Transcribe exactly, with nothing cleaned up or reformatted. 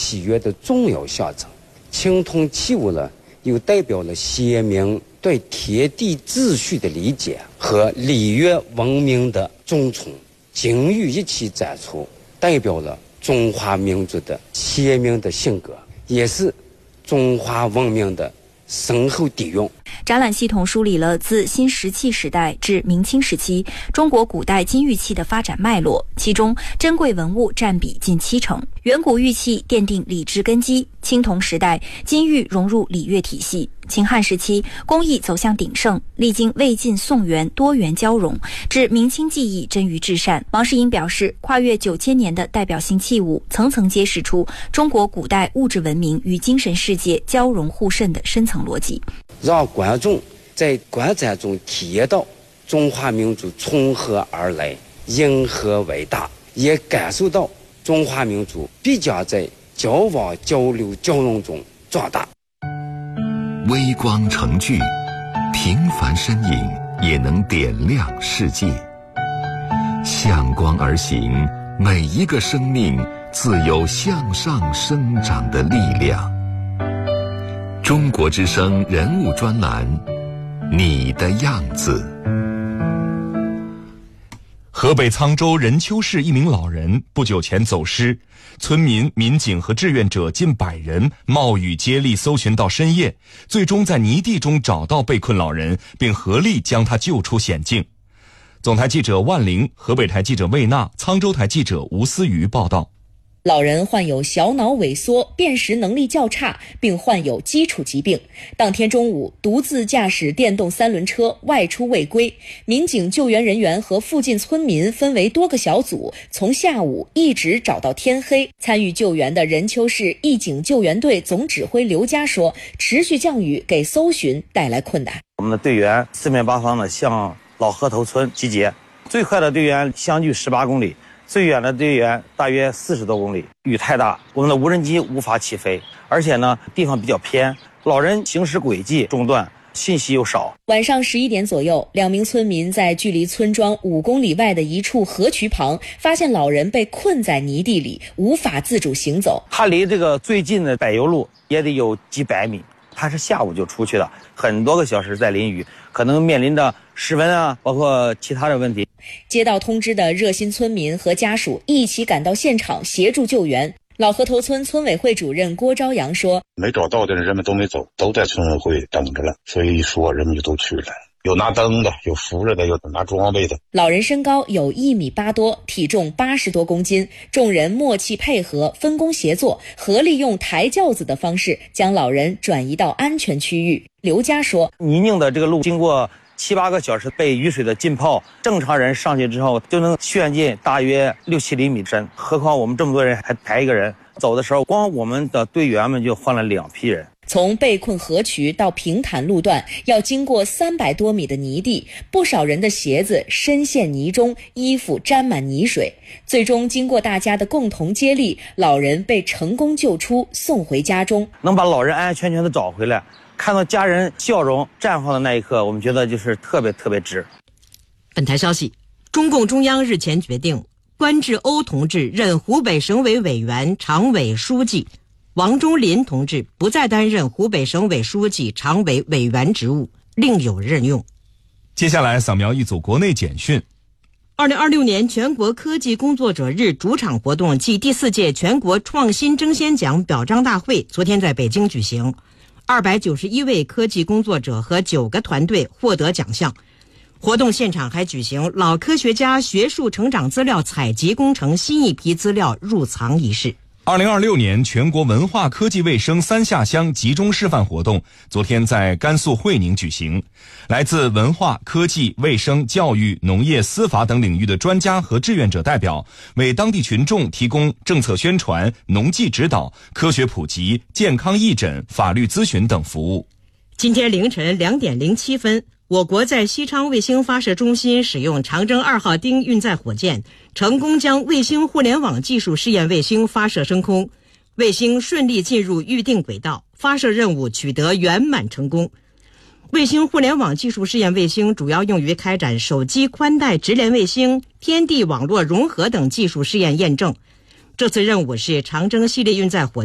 契约的重要象征。青铜器物呢，又代表了先民对天地秩序的理解和礼乐文明的尊崇。金玉一起展出，代表了中华民族的鲜明的性格，也是中华文明的深厚底蕴。 展览系统梳理了自新石器时代至明清时期中国古代金玉器的发展脉络，其中珍贵文物占比近七成。远古玉器奠定礼制根基，青铜时代金玉融入礼乐体系。秦汉时期工艺走向鼎盛，历经魏晋宋元多元交融，至明清技艺臻于至善。王世英表示，跨越九千年的代表性器物，层层揭示出中国古代物质文明与精神世界交融互渗的深层逻辑， 让观众在观展中体验到中华民族从何而来，因何为大，也感受到中华民族必将在交往交流交融中壮大。 微光成炬，平凡身影也能点亮世界。向光而行，每一个生命自有向上生长的力量。中国之声人物专栏，你的样子。 河北沧州任丘市一名老人不久前走失，村民、民警和志愿者近百人冒雨接力搜寻到深夜，最终在泥地中找到被困老人，并合力将他救出险境。总台记者万玲，河北台记者魏娜，沧州台记者吴思瑜报道。 老人患有小脑萎缩，辨识能力较差，并患有基础疾病。当天中午，独自驾驶电动三轮车外出未归，民警救援人员和附近村民分为多个小组，从下午一直找到天黑。参与救援的任丘市义警救援队总指挥刘佳说，持续降雨给搜寻带来困难。 我们的队员四面八方的向老河头村集结，最快的队员相距十八公里，最远的队员大约四十多公里。雨太大，我们的无人机无法起飞，而且呢地方比较偏，老人行驶轨迹中断，信息又少。 晚上十一点左右，两名村民在距离村庄五公里外的一处河渠旁，发现老人被困在泥地里，无法自主行走。 他离这个最近的柏油路也得有几百米，他是下午就出去了，很多个小时在淋雨，可能面临着失温啊，包括其他的问题。 接到通知的热心村民和家属一起赶到现场协助救援。老河头村村委会主任郭朝阳说， 没找到的人们都没走，都在村委会等着了，所以一说人们就都去了，有拿灯的，有扶着的，有拿装备的。 老人身高有一米八多，体重八十多公斤，众人默契配合，分工协作，合力用抬轿子的方式将老人转移到安全区域。刘佳说， 泥泞的这个路经过七八个小时被雨水的浸泡，正常人上去之后就能陷进大约六七厘米深，何况我们这么多人还抬一个人。走的时候，光我们的队员们就换了两批人。 从被困河渠到平坦路段，要经过三百多米的泥地，不少人的鞋子深陷泥中，衣服沾满泥水。最终经过大家的共同接力，老人被成功救出，送回家中。 能把老人安安全全的找回来，看到家人笑容绽放的那一刻，我们觉得就是特别特别值。 本台消息，中共中央日前决定官至欧同志任湖北省委委员、常委书记，王忠林同志不再担任湖北省委书记、常委委员职务，另有任用。 接下来扫描一组国内简讯。 二零二六年全国科技工作者日主场活动暨第四届全国创新争先奖表彰大会昨天在北京举行，二百九十一位科技工作者和九个团队获得奖项。活动现场还举行老科学家学术成长资料采集工程新一批资料入藏仪式。 二零二六年全国文化科技卫生三下乡集中示范活动昨天在甘肃会宁举行，来自文化、科技、卫生、教育、农业、司法等领域的专家和志愿者代表，为当地群众提供政策宣传、农技指导、科学普及、健康义诊、法律咨询等服务。 今天凌晨两点零七分，我国在西昌卫星发射中心使用长征二号丁运载火箭，成功将卫星互联网技术试验卫星发射升空，卫星顺利进入预定轨道，发射任务取得圆满成功。卫星互联网技术试验卫星主要用于开展手机宽带直连卫星、天地网络融合等技术试验验证。这次任务是长征系列运载火